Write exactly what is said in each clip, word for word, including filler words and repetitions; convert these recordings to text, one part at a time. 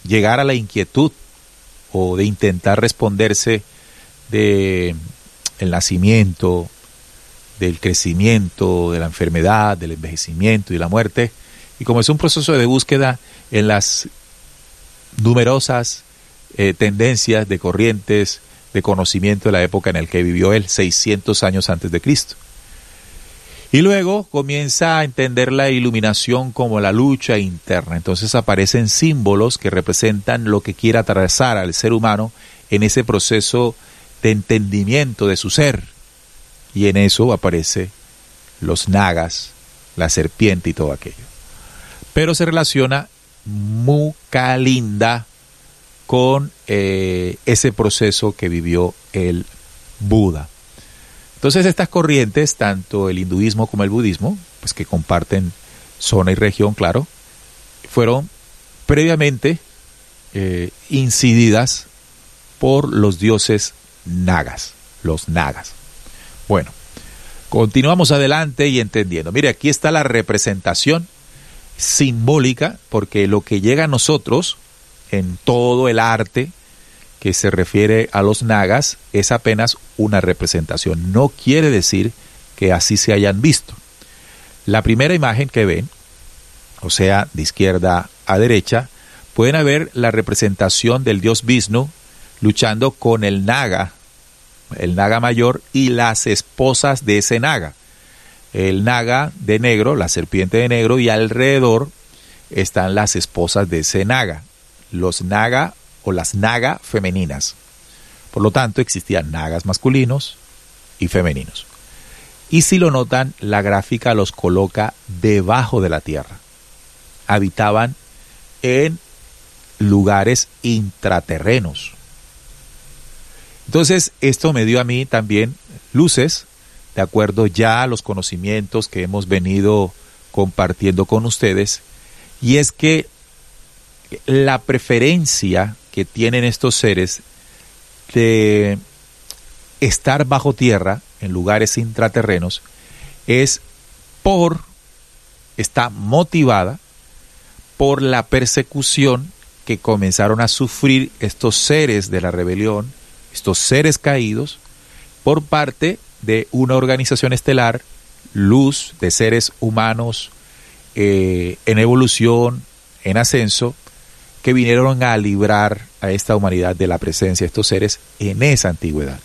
llegar a la inquietud o de intentar responderse de el nacimiento, del crecimiento, de la enfermedad, del envejecimiento y la muerte, y como es un proceso de búsqueda en las numerosas eh, tendencias de corrientes de conocimiento de la época en la que vivió él, seiscientos años antes de Cristo. Y luego comienza a entender la iluminación como la lucha interna. Entonces aparecen símbolos que representan lo que quiere atravesar al ser humano en ese proceso de entendimiento de su ser. Y en eso aparece los nagas, la serpiente y todo aquello. Pero se relaciona Mukalinda con eh, ese proceso que vivió el Buda. Entonces estas corrientes, tanto el hinduismo como el budismo, pues que comparten zona y región, claro, fueron previamente eh, incididas por los dioses nagas, los nagas. Bueno, continuamos adelante y entendiendo. Mire, aquí está la representación simbólica, porque lo que llega a nosotros en todo el arte que se refiere a los nagas es apenas una representación. No quiere decir que así se hayan visto. La primera imagen que ven, o sea, de izquierda a derecha, pueden ver la representación del dios Vishnu luchando con el naga, el naga mayor y las esposas de ese naga. El naga de negro, la serpiente de negro, y alrededor están las esposas de ese naga, los naga o las naga femeninas. Por lo tanto, existían nagas masculinos y femeninos. Y si lo notan, la gráfica los coloca debajo de la tierra. Habitaban en lugares intraterrenos. Entonces, esto me dio a mí también luces, de acuerdo ya a los conocimientos que hemos venido compartiendo con ustedes, y es que la preferencia que tienen estos seres de estar bajo tierra, en lugares intraterrenos, es por, está motivada por la persecución que comenzaron a sufrir estos seres de la rebelión, estos seres caídos, por parte de una organización estelar, luz, de seres humanos eh, en evolución, en ascenso, que vinieron a librar a esta humanidad de la presencia de estos seres en esa antigüedad.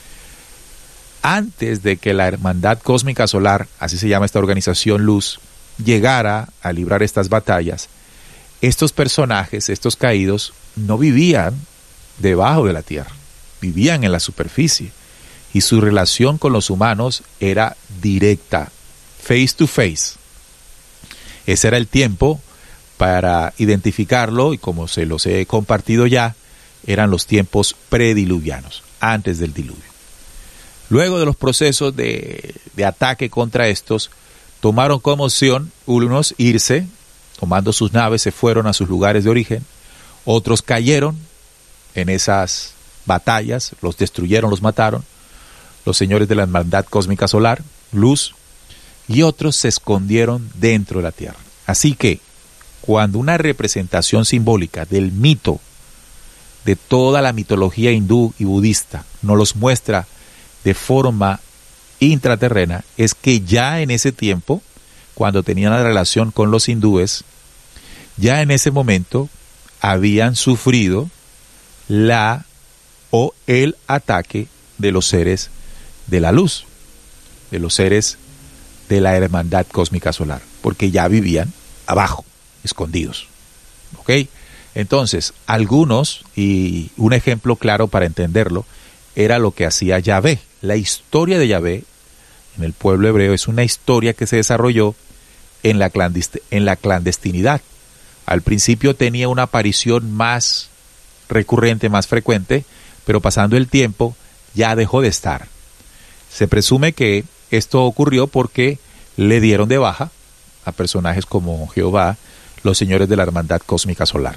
Antes de que la Hermandad Cósmica Solar, así se llama esta organización luz, llegara a librar estas batallas, estos personajes, estos caídos, no vivían debajo de la tierra, vivían en la superficie, y su relación con los humanos era directa, face to face. Ese era el tiempo para identificarlo, y como se los he compartido ya, eran los tiempos prediluvianos, antes del diluvio. Luego de los procesos de, de ataque contra estos, tomaron como opción unos irse, tomando sus naves, se fueron a sus lugares de origen. Otros cayeron en esas batallas, los destruyeron, los mataron, los señores de la Hermandad Cósmica Solar, luz, y otros se escondieron dentro de la tierra. Así que, cuando una representación simbólica del mito, de toda la mitología hindú y budista, nos los muestra de forma intraterrena, es que ya en ese tiempo, cuando tenían la relación con los hindúes, ya en ese momento habían sufrido la o el ataque de los seres de la luz, de los seres de la Hermandad Cósmica Solar, porque ya vivían abajo, escondidos. ¿Ok? Entonces, algunos, y un ejemplo claro para entenderlo, era lo que hacía Yahvé. La historia de Yahvé en el pueblo hebreo es una historia que se desarrolló en la, clandest- en la clandestinidad. Al principio tenía una aparición más recurrente, más frecuente, pero pasando el tiempo ya dejó de estar. Se presume que esto ocurrió porque le dieron de baja a personajes como Jehová, los señores de la Hermandad Cósmica Solar.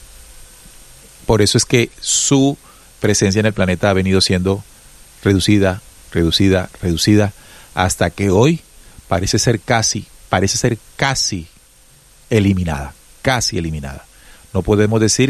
Por eso es que su presencia en el planeta ha venido siendo reducida, reducida, reducida, hasta que hoy parece ser casi, parece ser casi eliminada, casi eliminada. No podemos decir